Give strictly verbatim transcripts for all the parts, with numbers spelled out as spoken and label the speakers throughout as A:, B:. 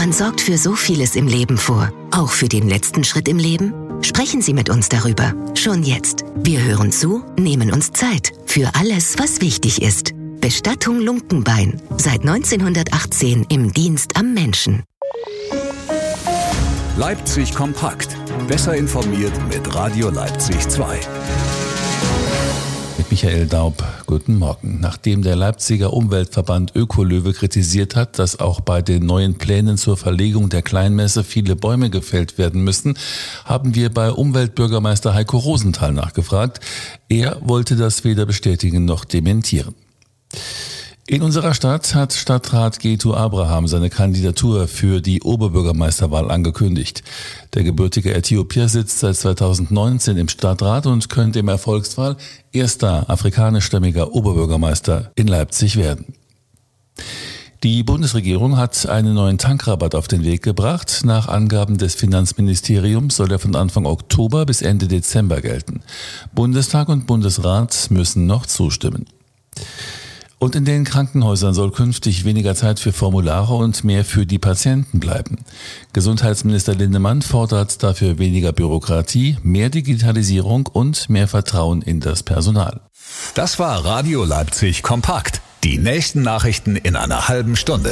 A: Man sorgt für so vieles im Leben vor. Auch für den letzten Schritt im Leben? Sprechen Sie mit uns darüber. Schon jetzt. Wir hören zu, nehmen uns Zeit. Für alles, was wichtig ist. Bestattung Lunkenbein. Seit neunzehnhundertachtzehn im Dienst am Menschen.
B: Leipzig kompakt. Besser informiert mit Radio Leipzig zwei.
C: Mit Michael Daub, guten Morgen. Nachdem der Leipziger Umweltverband Ökolöwe kritisiert hat, dass auch bei den neuen Plänen zur Verlegung der Kleinmesse viele Bäume gefällt werden müssen, haben wir bei Umweltbürgermeister Heiko Rosenthal nachgefragt. Er wollte das weder bestätigen noch dementieren. In unserer Stadt hat Stadtrat Getu Abraham seine Kandidatur für die Oberbürgermeisterwahl angekündigt. Der gebürtige Äthiopier sitzt seit zweitausendneunzehn im Stadtrat und könnte im Erfolgsfall erster afrikanischstämmiger Oberbürgermeister in Leipzig werden. Die Bundesregierung hat einen neuen Tankrabatt auf den Weg gebracht. Nach Angaben des Finanzministeriums soll er von Anfang Oktober bis Ende Dezember gelten. Bundestag und Bundesrat müssen noch zustimmen. Und in den Krankenhäusern soll künftig weniger Zeit für Formulare und mehr für die Patienten bleiben. Gesundheitsminister Lindemann fordert dafür weniger Bürokratie, mehr Digitalisierung und mehr Vertrauen in das Personal.
B: Das war Radio Leipzig kompakt. Die nächsten Nachrichten in einer halben Stunde.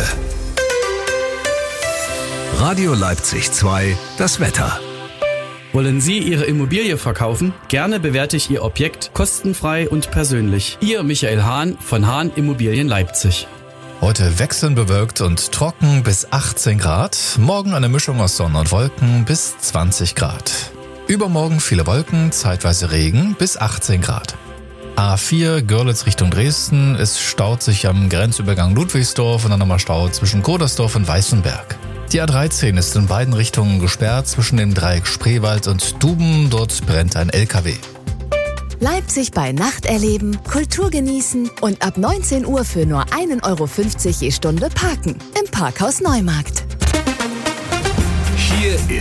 B: Radio Leipzig zwei, das Wetter.
D: Wollen Sie Ihre Immobilie verkaufen? Gerne bewerte ich Ihr Objekt kostenfrei und persönlich. Ihr Michael Hahn von Hahn Immobilien Leipzig.
E: Heute wechselnd bewölkt und trocken bis achtzehn Grad. Morgen eine Mischung aus Sonne und Wolken bis zwanzig Grad. Übermorgen viele Wolken, zeitweise Regen bis achtzehn Grad. A vier Görlitz Richtung Dresden. Es staut sich am Grenzübergang Ludwigsdorf und dann nochmal Stau zwischen Kodersdorf und Weißenberg. Die A dreizehn ist in beiden Richtungen gesperrt zwischen dem Dreieck Spreewald und Duben. Dort brennt ein L K W.
F: Leipzig bei Nacht erleben, Kultur genießen und ab neunzehn Uhr für nur ein Euro fünfzig je Stunde parken. Im Parkhaus Neumarkt.
B: Hier